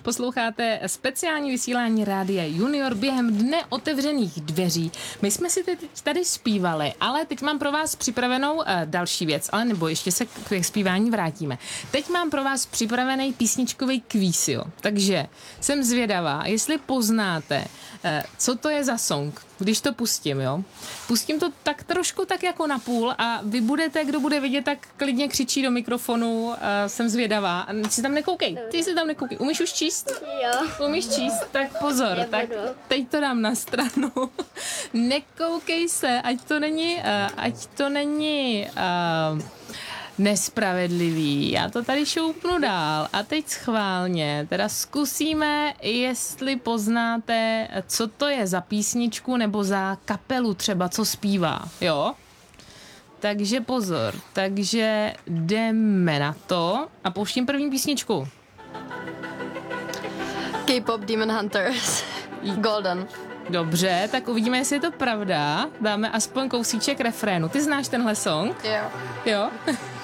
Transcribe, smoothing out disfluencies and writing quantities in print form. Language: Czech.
Posloucháte speciální vysílání Rádia Junior během dne otevřených dveří. My jsme si teď tady zpívali, ale teď mám pro vás připravenou další věc, ale nebo ještě se k zpívání vrátíme. Teď mám pro vás připravený písničkový kvíz, jo. Takže jsem zvědavá, jestli poznáte, co to je za song, když to pustím, jo. Pustím to tak trošku tak jako na půl a vy budete, kdo bude vidět, tak klidně křičí do mikrofonu, jsem zvědavá. Ty si tam nekoukej, Umíš už číst? Jo. Umíš číst? Tak pozor, tak teď to dám na stranu. Nekoukej se, ať to není nespravedlivý. Já to tady šoupnu dál a teď schválně teda zkusíme, jestli poznáte, co to je za písničku nebo za kapelu třeba, co zpívá, jo? Takže pozor, takže jdeme na to a pouštím první písničku. K-pop Demon Hunters. Golden. Dobře, tak uvidíme, jestli je to pravda. Dáme aspoň kousíček refrénu. Ty znáš tenhle song? Jo. Jo?